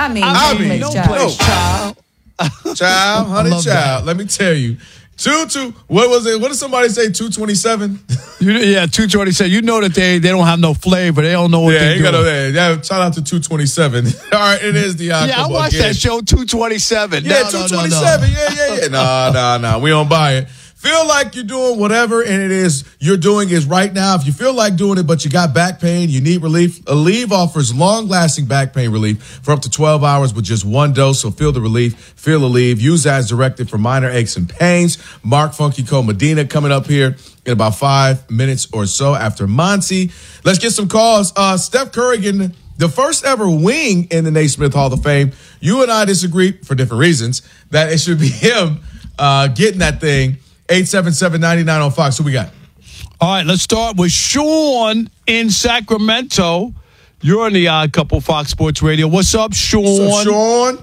No place, child. Child, honey, child. Let me tell you. What was it? What did somebody say? 227? Yeah, 227. You know that they don't have no flavor. They don't know what they're doing. Shout out to 227. All right, it is the Yeah, I watched that show, 227. Yeah, 227. Yeah. No. We don't buy it. Feel like you're doing whatever, and you're doing is right now. If you feel like doing it, but you got back pain, you need relief. Aleve offers long-lasting back pain relief for up to 12 hours with just one dose. So feel the relief, feel Aleve. Use as directed for minor aches and pains. Mark Funky Cole Medina coming up here in about 5 minutes or so after Monty. Let's get some calls. Steph Curry getting the first ever wing in the Naismith Hall of Fame. You and I disagree for different reasons that it should be him getting that thing. 877-99 on Fox. Who we got? All right, let's start with Sean in Sacramento. You're on the Odd Couple Fox Sports Radio. What's up, Sean? What's up, Sean?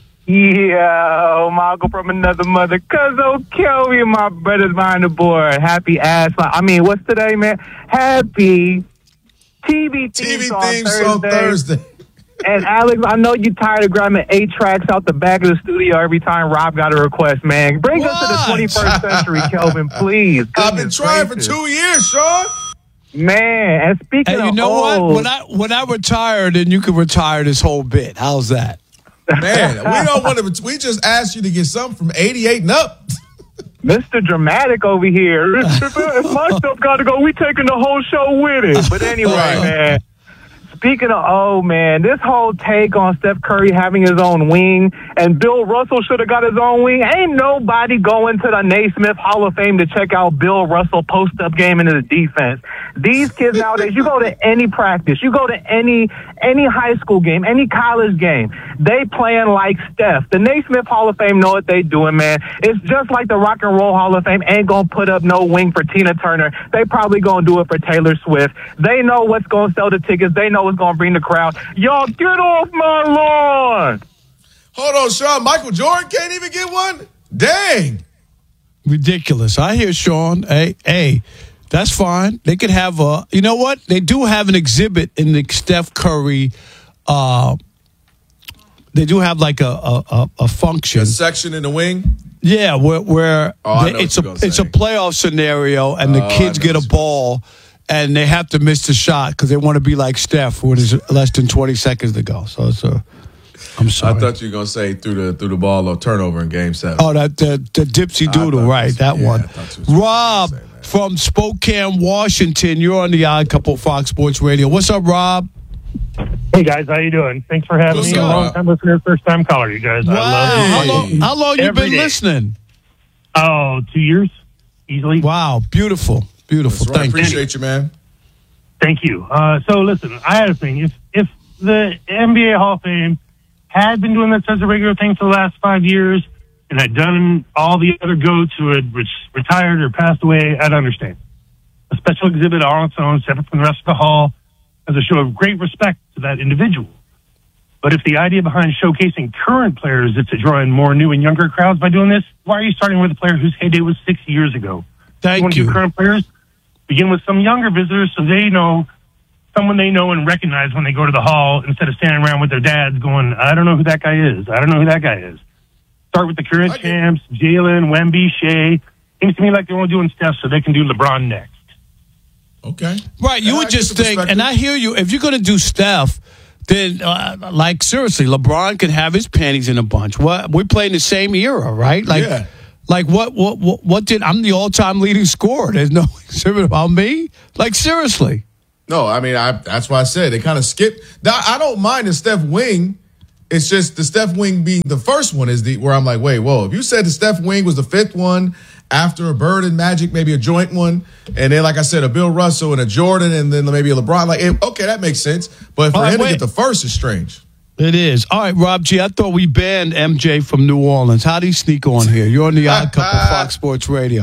Yeah, my uncle from another mother. Cuzzo, kill me, my brother's behind the board. Happy ass. What's today, man? Happy TV theme song Thursday. And Alex, I know you're tired of grabbing 8 tracks out the back of the studio every time Rob got a request, man. Bring us to the 21st century, Kelvin, please. I've been trying for 2 years, Sean. Man, and speaking of you know what? When I retire, then you can retire this whole bit. How's that? Man, we don't want to. We just asked you to get something from 88 and up. Mr. Dramatic over here. If my stuff got to go, we taking the whole show with it. But anyway, man. Speaking of, this whole take on Steph Curry having his own wing and Bill Russell should have got his own wing. Ain't nobody going to the Naismith Hall of Fame to check out Bill Russell post-up game into the defense. These kids nowadays, you go to any practice, you go to any high school game, any college game, they playing like Steph. The Naismith Hall of Fame know what they doing, man. It's just like the Rock and Roll Hall of Fame ain't going to put up no wing for Tina Turner. They probably going to do it for Taylor Swift. They know what's going to sell the tickets. They know what's going to bring the crowd. Y'all get off my lawn. Hold on, Sean. Michael Jordan can't even get one? Dang. Ridiculous. I hear Sean. Hey, that's fine. They could have you know what? They do have an exhibit in the Steph Curry, they do have like a function. A section in the wing? Yeah, where it's a playoff scenario and the kids get a ball and they have to miss the shot because they want to be like Steph when there's less than 20 seconds to go. So it's I'm sorry. I thought you were going to say through the ball or turnover in Game 7. Oh, the dipsy doodle, right, that one. Rob from Spokane, Washington, you're on the Odd Couple Fox Sports Radio. What's up, Rob? Hey, guys, how you doing? Thanks for having me. Long-time listener, first-time caller, you guys. Wow. I love you. How long you been listening? Oh, 2 years, easily. Wow, beautiful. Right. Thank you. Appreciate you, man. Thank you. So, listen, I had a thing. If the NBA Hall of Fame had been doing this as a regular thing for the last 5 years and had done all the other GOATs who had retired or passed away, I'd understand. A special exhibit on its own, separate from the rest of the hall, as a show of great respect to that individual. But if the idea behind showcasing current players is to draw in more new and younger crowds by doing this, why are you starting with a player whose heyday was 6 years ago? Thank you. Current players, begin with some younger visitors so they know someone they know and recognize when they go to the hall instead of standing around with their dads going, I don't know who that guy is. Start with the current champs, Jalen, Wemby, Shea. Seems to me like they're only doing Steph so they can do LeBron next. Okay. Right, you would just think, and I hear you, if you're going to do Steph, then, seriously, LeBron could have his panties in a bunch. We're playing the same era, right? What did, I'm the all-time leading scorer. There's no exhibit about me? Seriously. No, I mean, that's why I said they kind of skipped. Now, I don't mind the Steph wing. It's just the Steph wing being the first one is where I'm like, wait, whoa. If you said the Steph wing was the fifth one, after a Bird and Magic, maybe a joint one, and then, like I said, a Bill Russell and a Jordan, and then maybe a LeBron. Okay, that makes sense. But for him to get the first is strange. It is. All right, Rob G., I thought we banned MJ from New Orleans. How do you sneak on here? You're on the Odd Couple Fox Sports Radio.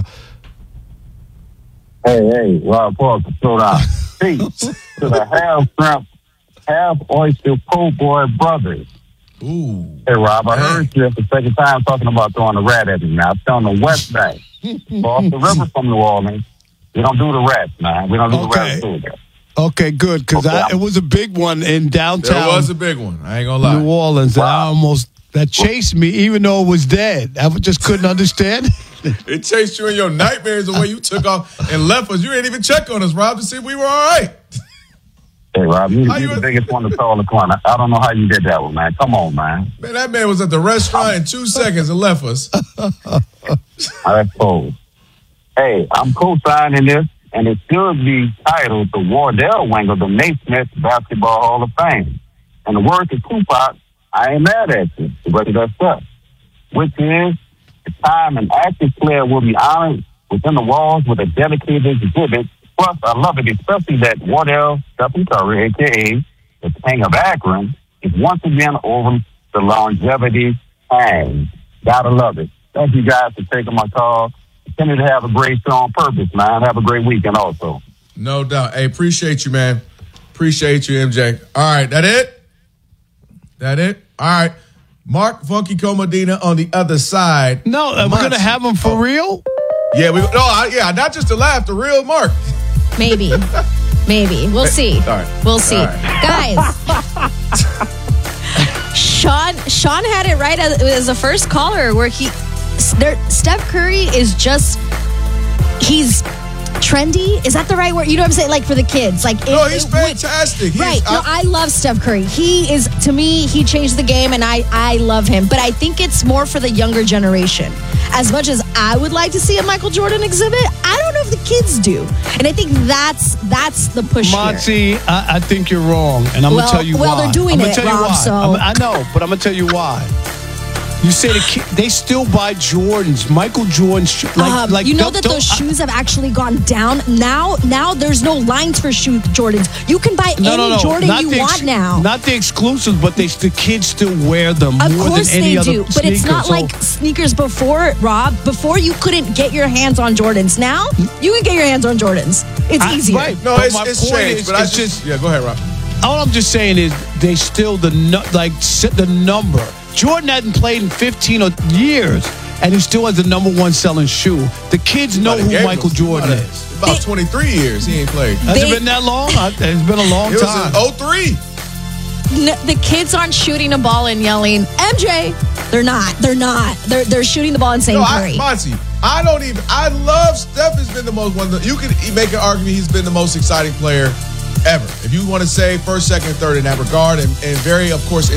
Hey, Rob Parker, slow down. Peace to the half shrimp, half oyster po' boy brothers. Ooh. Hey, Rob, I heard you for the second time talking about throwing a rat at me. Now, I'm telling the West Bank, off the river from New Orleans, we don't do the rats, man. We don't do the rats food. Okay, good, because it was a big one in downtown. It was a big one. I ain't gonna lie. New Orleans. That chased me, even though it was dead. I just couldn't understand. It chased you in your nightmares the way you took off and left us. You didn't even check on us, Rob, to see if we were all right. Hey, Rob, you're the biggest one to call the corner. I don't know how you did that one, man. Come on, man. Man, that man was at the restaurant in 2 seconds and left us. That's cool. Hey, I'm co-signing this, and it should be titled the Wardell Wing of the Naismith Basketball Hall of Fame. And the word to Tupac, I ain't mad at you, whether that's up, which is the time an active player will be honored within the walls with a dedicated exhibit. Plus, I love it, especially that Wardell Stephen Curry, a.k.a. the King of Akron, is once again over the longevity hang. Gotta love it. Thank you guys for taking my call. Continue to have a great show on purpose, man. Have a great weekend also. No doubt. Hey, appreciate you, man. Appreciate you, MJ. All right, that it? All right. Mark Funky Comodina on the other side. No, we're going to have him for real? Yeah, not just to laugh, the real Mark. Maybe. We'll see. All right. We'll see. All right. Guys, Sean had it right as the first caller where Steph Curry is just, he's trendy. Is that the right word? You know what I'm saying? Like for the kids. He's fantastic. I love Steph Curry. He is, to me, he changed the game and I love him. But I think it's more for the younger generation. As much as I would like to see a Michael Jordan exhibit, I don't know if the kids do. And I think that's the push Monty, here. I think you're wrong. And I'm going to tell you why. Well, they're doing it, Rob, so. I know, but I'm going to tell you why. You say they still buy Jordans, Michael Jordan. You know that those shoes have actually gone down. Now there's no lines for shoe Jordans. You can buy any Jordan you want now. Not the exclusives, but the kids still wear them of more course than any they other do. But sneakers. It's not like sneakers before, Rob. Before you couldn't get your hands on Jordans. Now you can get your hands on Jordans. It's easier. Right. No, it's changed. But yeah, go ahead, Rob. All I'm just saying is they still the number. Jordan hadn't played in 15 years, and he still has the number one selling shoe. The kids know who Michael Jordan is. About 23 years he ain't played. Has it been that long? It's been a long time. It was in 03. The kids aren't shooting a ball and yelling, MJ. They're not. They're shooting the ball and saying Curry. Monty, I love Steph has been the most one. You could make an argument he's been the most exciting player ever. If you want to say first, second, and third in that regard, and very, of course,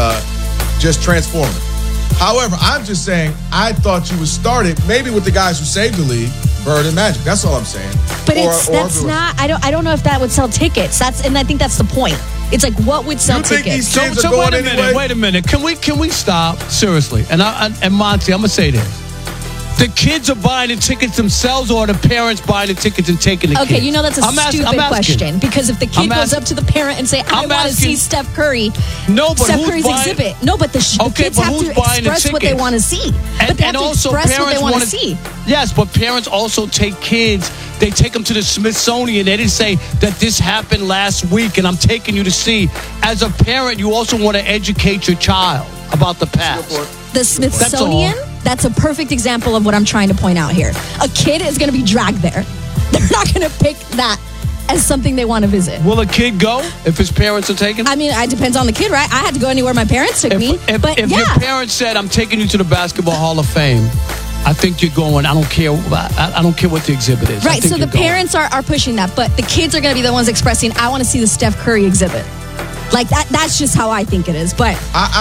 just transformative. However, I'm just saying, I thought you would start it maybe with the guys who saved the league, Bird and Magic. That's all I'm saying. But that's not. I don't know if that would sell tickets. And I think that's the point. It's like what would sell tickets. So wait a minute. Can we stop seriously? And Monty, I'm gonna say this. The kids are buying the tickets themselves, or the parents buying the tickets and taking the kids? Okay, you know that's a stupid question. Because if the kid goes up to the parent and say, I want to see Steph Curry, Steph Curry's exhibit. No, but the kids have to express what they want to see. But they have to express what they want to see. Yes, but parents also take kids. They take them to the Smithsonian. They didn't say that this happened last week and I'm taking you to see. As a parent, you also want to educate your child about the past. The Smithsonian? That's a perfect example of what I'm trying to point out here. A kid is going to be dragged there. They're not going to pick that as something they want to visit. Will a kid go if his parents are taking him? I mean, it depends on the kid, right? I had to go anywhere my parents took me. If your parents said, I'm taking you to the Basketball Hall of Fame, I think you're going. I don't care what the exhibit is. Right, so the parents are pushing that, but the kids are going to be the ones expressing, I want to see the Steph Curry exhibit. Like that's just how I think it is. But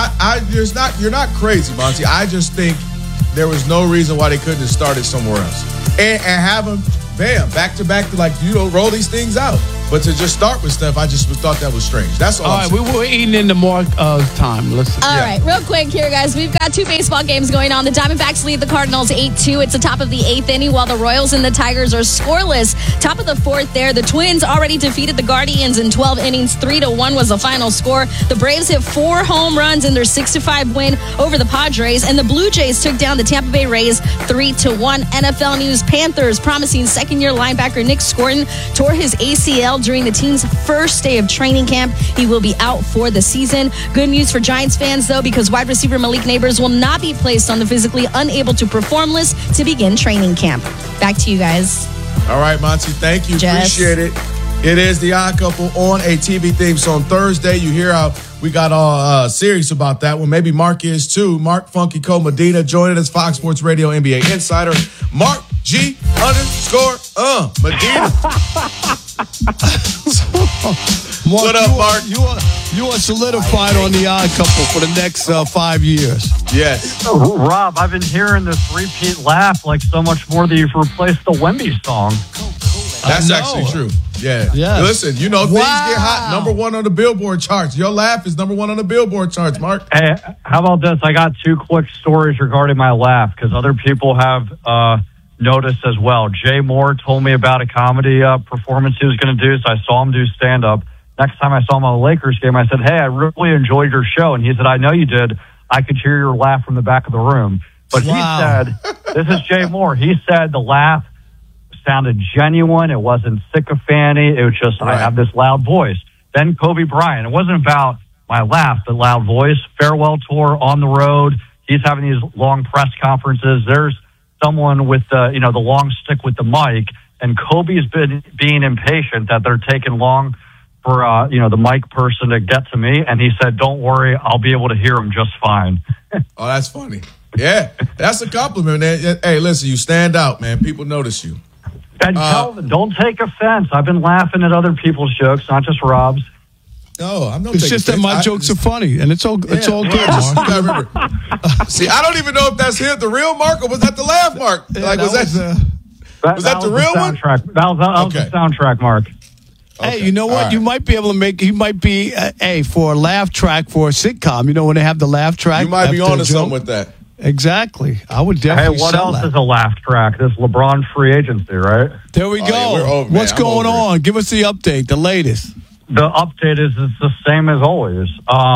you're not crazy, Monty. I just think there was no reason why they couldn't have started somewhere else and have them, bam, back to back to roll these things out. But to just start with Steph, I just thought that was strange. That's all. All right, we were eating into more time. Listen. All right, real quick here, guys. We've got two baseball games going on. The Diamondbacks lead the Cardinals 8-2. It's the top of the 8th inning, while the Royals and the Tigers are scoreless. Top of the 4th there. The Twins already defeated the Guardians in 12 innings. 3-1 was the final score. The Braves hit 4 home runs in their 6-5 win over the Padres. And the Blue Jays took down the Tampa Bay Rays 3-1. NFL news: Panthers promising second-year linebacker Nick Scorton tore his ACL during the team's first day of training camp. He will be out for the season. Good news for Giants fans, though, because wide receiver Malik Nabers will not be placed on the physically unable to perform list to begin training camp. Back to you guys. All right, Monty, thank you. Jess. Appreciate it. It is The Odd Couple on a TV theme. So on Thursday, you hear how we got all serious about that. Well, maybe Mark is too. Mark Funky Cole Medina joining us, Fox Sports Radio NBA insider. Mark G _ Medina. What up, Mark? You are solidified on The Odd Couple for the next 5 years. Yes. Oh, Rob, I've been hearing this repeat laugh like so much more that you've replaced the Wemby song. That's actually true. Yeah. Yes. Listen, things get hot. Number one on the Billboard charts. Your laugh is number one on the Billboard charts, Mark. Hey, how about this? I got 2 quick stories regarding my laugh because other people have noticed as well. Jay Moore told me about a comedy performance he was going to do, so I saw him do stand-up. Next time I saw him on the Lakers game, I said, hey, I really enjoyed your show. And he said, I know you did. I could hear your laugh from the back of the room. But he said, this is Jay Moore. He said the laugh sounded genuine. It wasn't sycophancy. It was just, I have this loud voice. Then Kobe Bryant. It wasn't about my laugh, but loud voice. Farewell tour on the road. He's having these long press conferences. There's someone with the long stick with the mic, and Kobe's been being impatient that they're taking long for the mic person to get to me. And he said, don't worry, I'll be able to hear him just fine. Oh, that's funny. Yeah, that's a compliment, man. Hey, listen, you stand out, man. People notice you. And Kelvin, don't take offense. I've been laughing at other people's jokes, not just Rob's. No, I'm not. It's just that my jokes are funny, and it's all good, Mark. See, I don't even know if that's the real Mark, or was that the laugh Mark? Yeah, was that the real one? That was the soundtrack, Mark. Okay. Hey, you know what? Right. You might be able to make. You might be for a laugh track for a sitcom. You know when they have the laugh track. You might be on to something with that. Exactly. I would definitely. Hey, what else is a laugh track? This LeBron free agency, right? There we go. What's going on? Give us the update, the latest. The update is it's the same as always.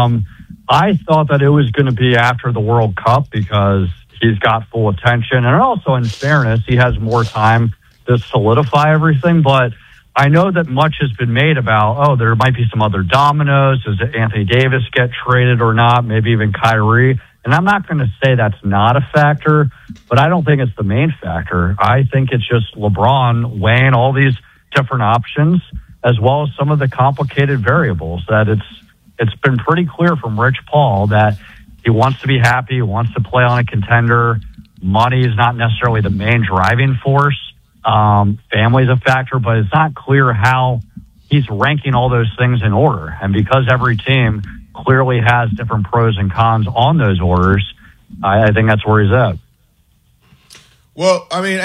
I thought that it was going to be after the World Cup because he's got full attention, and also in fairness, he has more time to solidify everything. But I know that much has been made about, there might be some other dominoes. Does Anthony Davis get traded or not? Maybe even Kyrie. And I'm not going to say that's not a factor, but I don't think it's the main factor. I think it's just LeBron weighing all these different options, as well as some of the complicated variables. That it's been pretty clear from Rich Paul that he wants to be happy, he wants to play on a contender. Money is not necessarily the main driving force. Family is a factor, but it's not clear how he's ranking all those things in order. And because every team clearly has different pros and cons on those orders, I think that's where he's at. Well, I mean,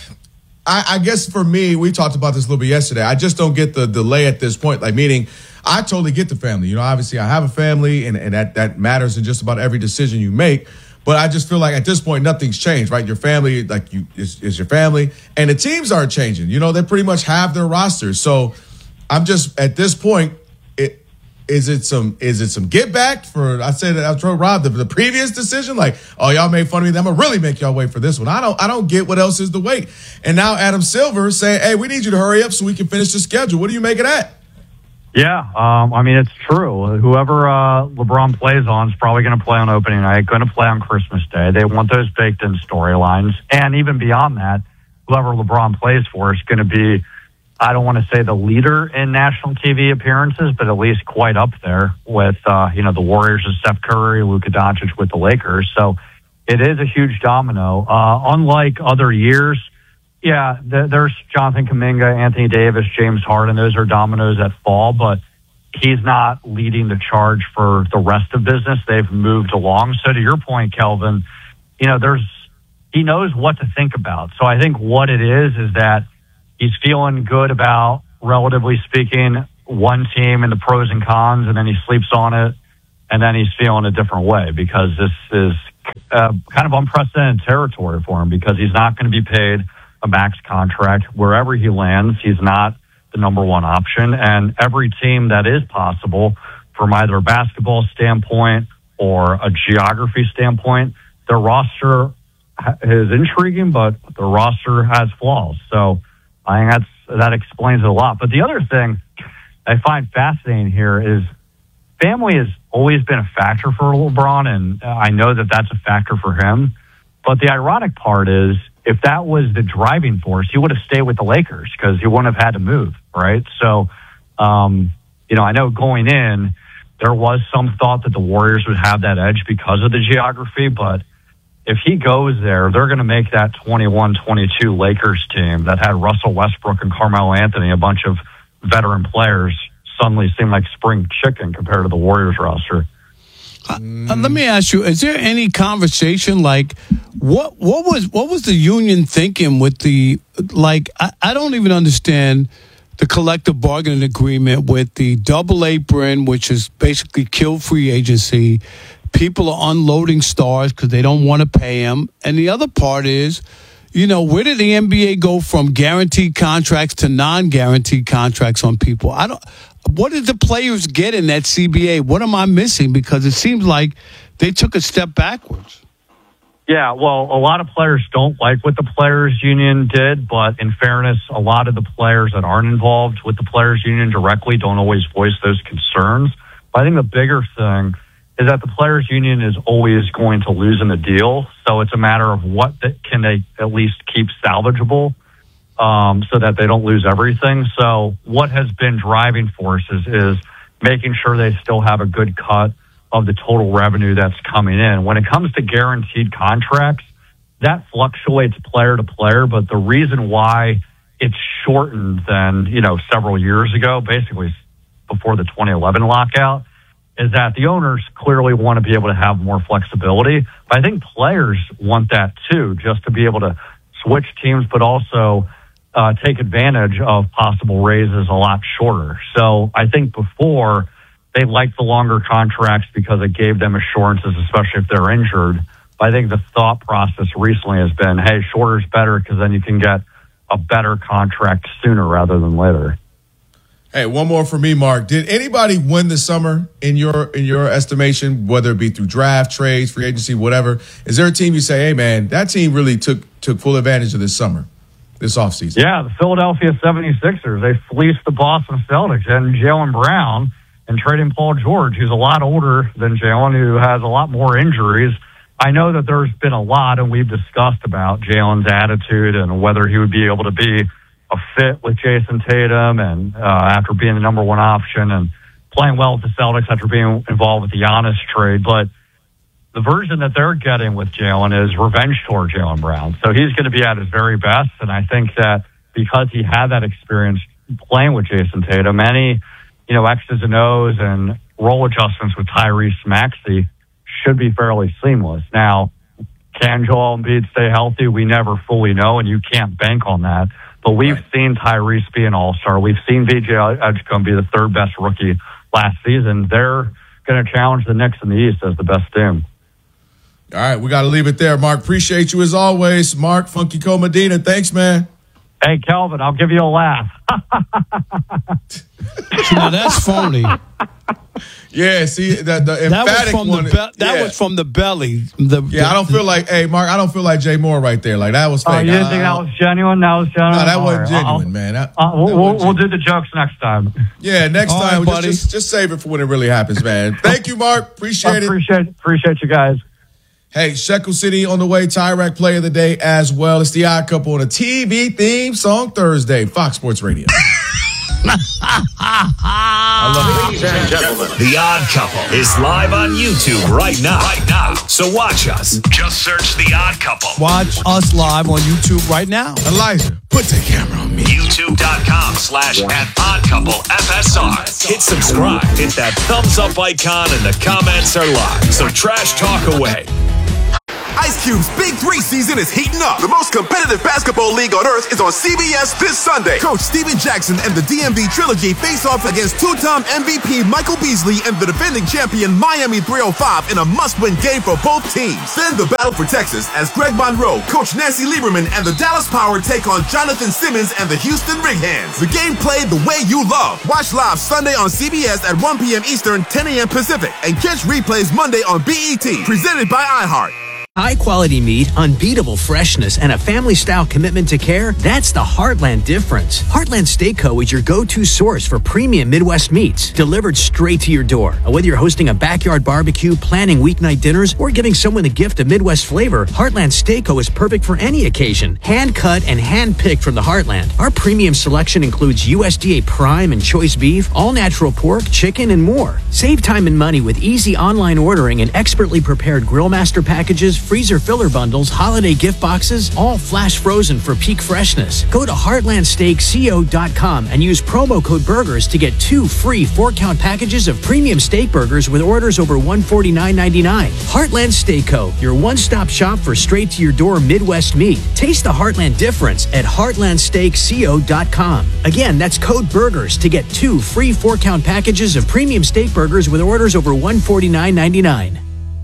I guess for me, we talked about this a little bit yesterday. I just don't get the delay at this point. Like, meaning, I totally get the family. Obviously, I have a family, and that matters in just about every decision you make. But I just feel like at this point, nothing's changed, right? Your family, is your family, and the teams aren't changing. They pretty much have their rosters. So I'm just at this point. Is it some get back for? I said that I told Rob the previous decision. Like, y'all made fun of me. I'm gonna really make y'all wait for this one. I don't get what else is to wait. And now Adam Silver saying, "Hey, we need you to hurry up so we can finish the schedule." What do you make of that? Yeah, I mean, it's true. Whoever LeBron plays on is probably going to play on opening night, going to play on Christmas Day. They want those baked-in storylines. And even beyond that, whoever LeBron plays for is going to be, I don't want to say the leader in national TV appearances, but at least quite up there with, the Warriors of Steph Curry, Luka Doncic with the Lakers. So it is a huge domino. Unlike other years, yeah, there's Jonathan Kuminga, Anthony Davis, James Harden. Those are dominoes that fall, but he's not leading the charge for the rest of business. They've moved along. So to your point, Kelvin, he knows what to think about. So I think what it is that he's feeling good about, relatively speaking, one team and the pros and cons, and then he sleeps on it, and then he's feeling a different way because this is kind of unprecedented territory for him because he's not going to be paid a max contract. Wherever he lands, he's not the number one option. And every team that is possible from either a basketball standpoint or a geography standpoint, their roster is intriguing, but the roster has flaws. So I think that explains it a lot. But the other thing I find fascinating here is family has always been a factor for LeBron, and I know that that's a factor for him. But the ironic part is, if that was the driving force, he would have stayed with the Lakers because he wouldn't have had to move. right? So, I know going in, there was some thought that the Warriors would have that edge because of the geography, but if he goes there, they're going to make that 21-22 Lakers team that had Russell Westbrook and Carmelo Anthony, a bunch of veteran players, suddenly seem like spring chicken compared to the Warriors roster. Let me ask you: is there any conversation like what was the union thinking with the I don't even understand the collective bargaining agreement with the double apron, which is basically killed free agency. People are unloading stars because they don't want to pay them, and the other part is, where did the NBA go from guaranteed contracts to non-guaranteed contracts on people? What did the players get in that CBA? What am I missing? Because it seems like they took a step backwards. Yeah, well, a lot of players don't like what the players union did, but in fairness, a lot of the players that aren't involved with the players union directly don't always voice those concerns. But I think the bigger thing is that the players union is always going to lose in the deal. So it's a matter of what can they at least keep salvageable so that they don't lose everything. So what has been driving forces is making sure they still have a good cut of the total revenue that's coming in. When it comes to guaranteed contracts, that fluctuates player to player, but the reason why it's shortened than, several years ago, basically before the 2011 lockout, is that the owners clearly want to be able to have more flexibility. But I think players want that too, just to be able to switch teams, but also take advantage of possible raises a lot shorter. So I think before they liked the longer contracts because it gave them assurances, especially if they're injured. But I think the thought process recently has been, hey, shorter is better because then you can get a better contract sooner rather than later. Hey, one more for me, Mark. Did anybody win the summer in your estimation, whether it be through draft, trades, free agency, whatever? Is there a team you say, hey, man, that team really took full advantage of this summer, this offseason? Yeah, the Philadelphia 76ers. They fleeced the Boston Celtics and Jaylen Brown and trading Paul George, who's a lot older than Jaylen, who has a lot more injuries. I know that there's been a lot, and we've discussed about Jaylen's attitude and whether he would be able to be a fit with Jason Tatum and after being the number one option and playing well with the Celtics after being involved with the Giannis trade. But the version that they're getting with Jaylen is revenge toward Jaylen Brown. So he's going to be at his very best. And I think that because he had that experience playing with Jason Tatum, any, X's and O's and role adjustments with Tyrese Maxey should be fairly seamless. Now, can Joel Embiid stay healthy? We never fully know, and you can't bank on that. But we've seen Tyrese be an all-star. We've seen VJ Edgecombe be the third best rookie last season. They're going to challenge the Knicks in the East as the best team. All right, we got to leave it there. Mark, appreciate you as always. Mark Funky Cole Medina, thanks, man. Hey, Kelvin, I'll give you a laugh. That's phony. Yeah, see, the emphatic one. That was from the belly. I don't feel like, hey, Mark, I don't feel like Jay Moore right there. Like, that was fake. Oh, you didn't think that was genuine? That was genuine? No, that wasn't genuine, man. We'll do the jokes next time. Yeah, next time. Right, just save it for when it really happens, man. Thank you, Mark. Appreciate it. Appreciate you guys. Hey, Shekel City on the way. Tyrek Play of the Day as well. It's the Odd Couple on a TV theme song Thursday. Fox Sports Radio. I love it. Ladies and gentlemen, The Odd Couple is live on YouTube right now. So watch us. Just search The Odd Couple. Watch us live on YouTube right now. Elijah, put the camera on me. YouTube.com/@OddCoupleFSR. Hit subscribe. Hit that thumbs up icon and the comments are live. So trash talk away. Ice Cube's Big 3 season is heating up. The most competitive basketball league on earth is on CBS this Sunday. Coach Steven Jackson and the DMV Trilogy face off against two-time MVP Michael Beasley and the defending champion Miami 305 in a must-win game for both teams. Then the battle for Texas as Greg Monroe, Coach Nancy Lieberman, and the Dallas Power take on Jonathan Simmons and the Houston Rig-Hands. The game played the way you love. Watch live Sunday on CBS at 1 p.m. Eastern, 10 a.m. Pacific, and catch replays Monday on BET. Presented by iHeart. High-quality meat, unbeatable freshness, and a family-style commitment to care, that's the Heartland difference. Heartland Steak Co. is your go-to source for premium Midwest meats, delivered straight to your door. Whether you're hosting a backyard barbecue, planning weeknight dinners, or giving someone a gift of Midwest flavor, Heartland Steak Co. is perfect for any occasion. Hand-cut and hand-picked from the Heartland. Our premium selection includes USDA Prime and Choice Beef, all-natural pork, chicken, and more. Save time and money with easy online ordering and expertly prepared Grill Master packages, freezer filler bundles, holiday gift boxes, all flash frozen for peak freshness. Go to heartlandsteakco.com and use promo code BURGERS to get 2 free 4-count packages of premium steak burgers with orders over $149.99. Heartland Steak Co., your one-stop shop for straight-to-your-door Midwest meat. Taste the Heartland difference at heartlandsteakco.com. Again, that's code BURGERS to get 2 free 4-count packages of premium steak burgers with orders over $149.99.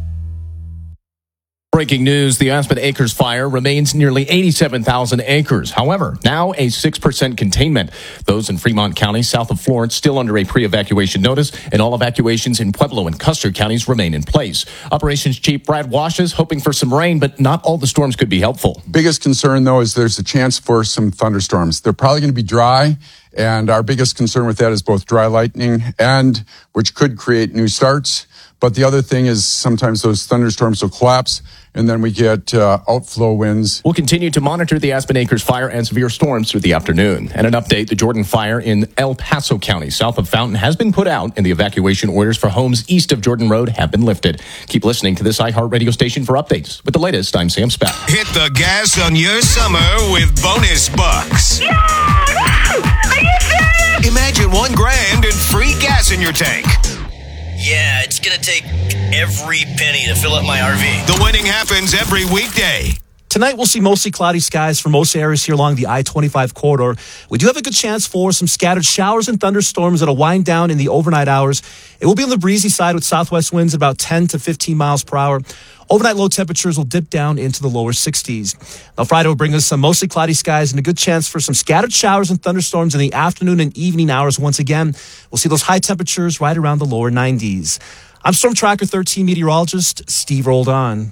Breaking news, the Aspen Acres fire remains nearly 87,000 acres. However, now a 6% containment. Those in Fremont County, south of Florence, still under a pre-evacuation notice, and all evacuations in Pueblo and Custer counties remain in place. Operations Chief Brad Wash is hoping for some rain, but not all the storms could be helpful. Biggest concern, though, is there's a chance for some thunderstorms. They're probably going to be dry, and our biggest concern with that is both dry lightning and which could create new starts. But the other thing is sometimes those thunderstorms will collapse, and then we get outflow winds. We'll continue to monitor the Aspen Acres fire and severe storms through the afternoon. And an update, the Jordan fire in El Paso County, south of Fountain, has been put out, and the evacuation orders for homes east of Jordan Road have been lifted. Keep listening to this iHeart radio station for updates. With the latest, I'm Sam Speck. Hit the gas on your summer with bonus bucks. Yeah! Are you serious? Imagine $1,000 and free gas in your tank. Yeah, it's going to take every penny to fill up my RV. The winning happens every weekday. Tonight, we'll see mostly cloudy skies for most areas here along the I-25 corridor. We do have a good chance for some scattered showers and thunderstorms that'll wind down in the overnight hours. It will be on the breezy side with southwest winds about 10 to 15 miles per hour. Overnight low temperatures will dip down into the lower 60s. Now, Friday will bring us some mostly cloudy skies and a good chance for some scattered showers and thunderstorms in the afternoon and evening hours. Once again, we'll see those high temperatures right around the lower 90s. I'm Storm Tracker 13 meteorologist Steve Roldan.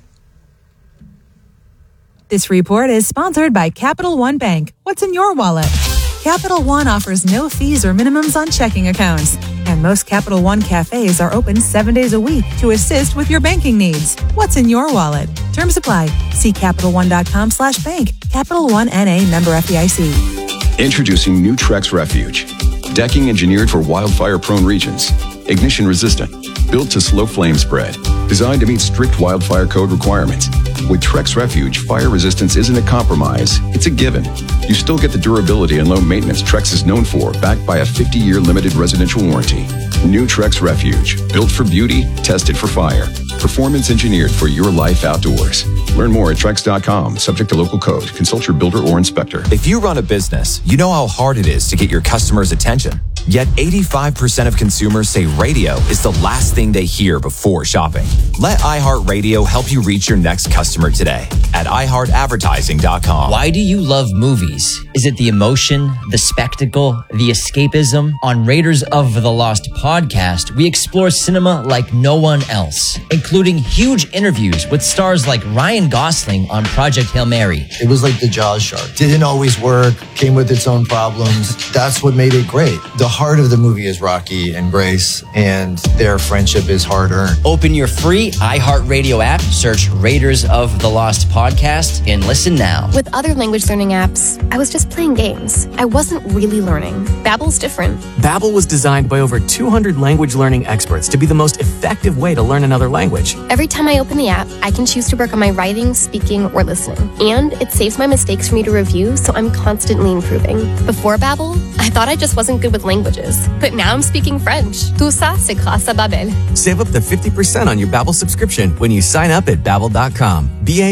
This report is sponsored by Capital One Bank. What's in your wallet? Capital One offers no fees or minimums on checking accounts. And most Capital One cafes are open 7 days a week to assist with your banking needs. What's in your wallet? Terms apply. See CapitalOne.com/bank. Capital One N.A. member FDIC. Introducing new Trex Refuge. Decking engineered for wildfire-prone regions. Ignition resistant. Built to slow flame spread. Designed to meet strict wildfire code requirements. With Trex Refuge, fire resistance isn't a compromise, it's a given. You still get the durability and low maintenance Trex is known for, backed by a 50-year limited residential warranty. New Trex Refuge, built for beauty, tested for fire. Performance engineered for your life outdoors. Learn more at Trex.com, subject to local code. Consult your builder or inspector. If you run a business, you know how hard it is to get your customers' attention. Yet 85% of consumers say radio is the last thing they hear before shopping. Let iHeartRadio help you reach your next customer today at iHeartAdvertising.com. Why do you love movies? Is it the emotion, the spectacle, the escapism? On Raiders of the Lost podcast, we explore cinema like no one else, including huge interviews with stars like Ryan Gosling on Project Hail Mary. It was like the Jaws shark. Didn't always work, came with its own problems. That's what made it great. The heart of the movie is Rocky and Grace, and their friendship is hard-earned. Open your free iHeartRadio app, search Raiders of the Lost podcast, and listen now. With other language learning apps, I was just playing games. I wasn't really learning. Babbel's different. Babbel was designed by over 200 language learning experts to be the most effective way to learn another language. Every time I open the app, I can choose to work on my writing, speaking, or listening. And it saves my mistakes for me to review, so I'm constantly improving. Before Babbel, I thought I just wasn't good with languages. But now I'm speaking French. Tout ça, c'est grâce à Babbel. Save up to 50% on your Babbel subscription when you sign up at Babbel.com.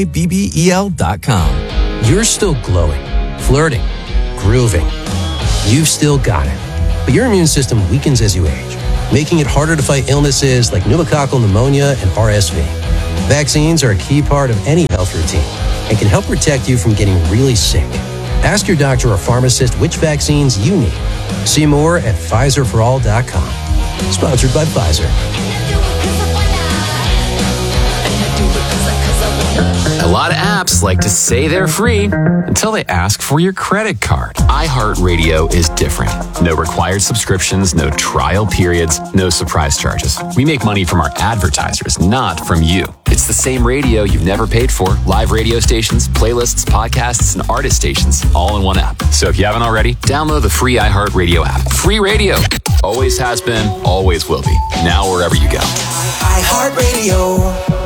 Babbel.com. You're still glowing, flirting, grooving. You've still got it. But your immune system weakens as you age, making it harder to fight illnesses like pneumococcal pneumonia and RSV. Vaccines are a key part of any health routine and can help protect you from getting really sick. Ask your doctor or pharmacist which vaccines you need. See more at PfizerForAll.com. Sponsored by Pfizer. lot of apps like to say they're free until they ask for your credit card. iHeartRadio is different. No required subscriptions, no trial periods, no surprise charges. We make money from our advertisers, not from you. It's the same radio you've never paid for. Live radio stations, playlists, podcasts, and artist stations all in one app. So if you haven't already, download the free iHeartRadio app. Free radio. Always has been, always will be. Now wherever you go. iHeartRadio.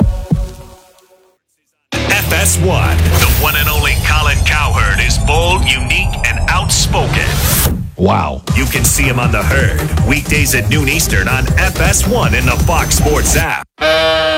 FS1, the one and only Colin Cowherd is bold, unique, and outspoken. Wow. You can see him on The Herd, weekdays at noon Eastern on FS1 in the Fox Sports app.